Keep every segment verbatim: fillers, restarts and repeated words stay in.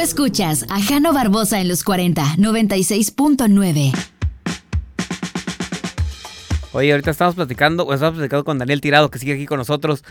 escuchas a Jano Barbosa en los cuarenta, noventa y seis punto nueve. Oye, ahorita estamos platicando, o estamos platicando con Daniel Tirado, que sigue aquí con nosotros.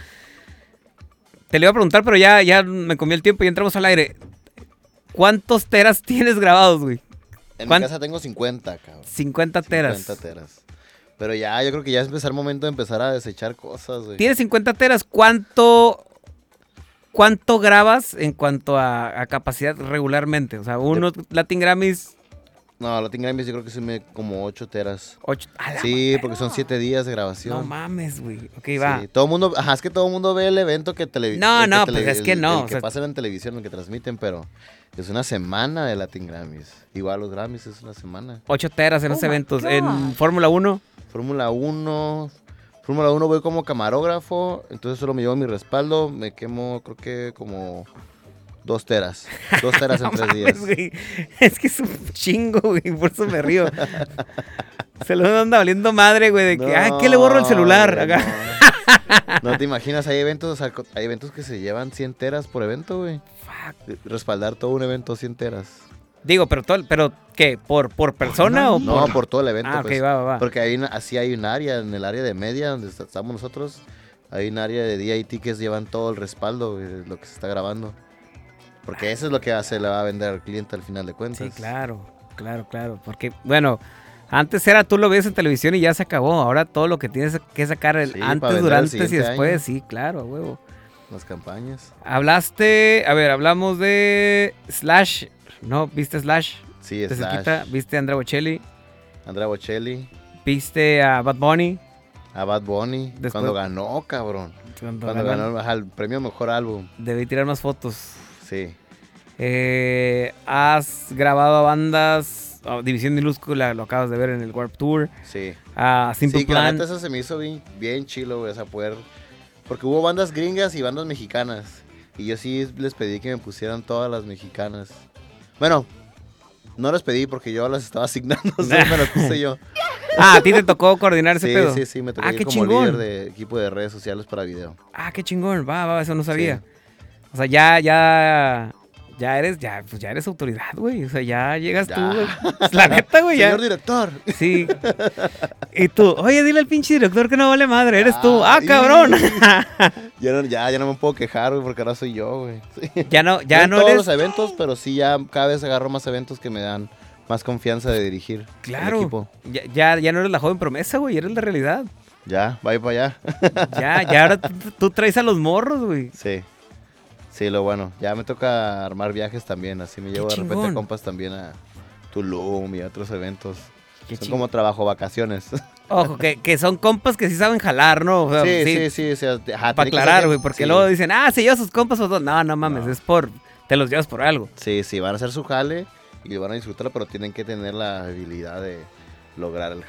Te le iba a preguntar, pero ya, ya me comió el tiempo y entramos al aire. ¿Cuántos teras tienes grabados, güey? En mi casa tengo cincuenta, cabrón. cincuenta teras. cincuenta teras. Pero ya, yo creo que ya es empezar el momento de empezar a desechar cosas, güey. Tienes cincuenta teras, ¿cuánto, cuánto grabas en cuanto a, a capacidad regularmente? O sea, unos Latin Grammys... No, Latin Grammys yo creo que sí me como ocho teras. Ocho, sí, porque son siete días de grabación. No mames, güey. Ok, va. Sí, todo el mundo, ajá, es que todo el mundo ve el evento que televisión. No, no, pues es que no. El, el que o sea, pasan en televisión, el que transmiten, pero es una semana de Latin Grammys. Igual los Grammys es una semana. Ocho teras en oh los eventos. God. En Fórmula uno. Fórmula uno. Fórmula uno voy como camarógrafo, entonces solo me llevo mi respaldo, me quemo creo que como dos teras. Dos teras no en tres mames, días. Güey. Es que es un chingo, güey, por eso me río. Se lo anda valiendo madre, güey, de que, no, ah, ¿qué le borro el celular? Güey, acá. No. No te imaginas, hay eventos, hay eventos que se llevan cien teras por evento, güey. Fuck. Respaldar todo un evento cien teras. Digo, pero todo, pero ¿qué? ¿Por, por persona no, o No, por...? por todo el evento. Ah, pues, ok, va, va, va. Porque hay una, así hay un área, en el área de media, donde estamos nosotros, hay un área de D I T que llevan todo el respaldo, güey, lo que se está grabando. Porque eso es lo que se le va a vender al cliente al final de cuentas. Sí, claro, claro, claro. Porque, bueno, antes era tú lo ves en televisión y ya se acabó. Ahora todo lo que tienes que sacar el sí, antes, durante y después. Año. Sí, claro, huevo. Las campañas. Hablaste, a ver, hablamos de Slash, ¿no? ¿Viste Slash? Sí, ¿Te Slash. Cerquita? ¿Viste a Andrea Bocelli? Andrea Bocelli. ¿Viste a Bad Bunny? A Bad Bunny. Después, cuando ganó, cabrón. Cuando, cuando ganó, ganó el premio Mejor Álbum. Debí tirar más fotos. Sí. Eh, has grabado a bandas, oh, División Minúscula, lo acabas de ver en el Warped Tour. Sí. A Simple sí, Plan. Sí, la neta eso se me hizo bien, bien chilo, güey, o sea, poder... Porque hubo bandas gringas y bandas mexicanas. Y yo sí les pedí que me pusieran todas las mexicanas. Bueno, no les pedí porque yo las estaba asignando, o sea, me las puse yo. Ah, ¿a ti te tocó coordinar ese sí, pedo? Sí, sí, me tocó ah, ir qué como chingón. líder de equipo de redes sociales para video. Ah, qué chingón, va, va, eso no sabía. Sí. O sea, ya, ya, ya eres, ya, pues ya eres autoridad, güey. O sea, ya llegas ya. tú, güey. La neta, güey, ya. Señor director. Sí. Y tú, oye, dile al pinche director que no vale madre, eres ah, tú. Ah, cabrón. ya, no, ya, ya no me puedo quejar, güey, porque ahora soy yo, güey. Sí. Ya no, ya no, no eres... todos los eventos, pero sí ya cada vez agarro más eventos que me dan más confianza de dirigir. Claro. El equipo. Ya, ya, ya no eres la joven promesa, güey, eres la realidad. Ya, vaya para allá. Ya, ya ahora tú, tú traes a los morros, güey. Sí. Sí, lo bueno. Ya me toca armar viajes también. Así me llevo de repente compas también a Tulum y a otros eventos. Qué son chingón. Como trabajo, vacaciones. Ojo, que, que son compas que sí saben jalar, ¿no? O sea, sí, sí, sí, sí. O sea, para aclarar, güey, porque sí. Luego dicen, ah, se lleva sus compas. O no, no mames, no. Es por, te los llevas por algo. Sí, sí, van a hacer su jale y van a disfrutarlo, pero tienen que tener la habilidad de lograr el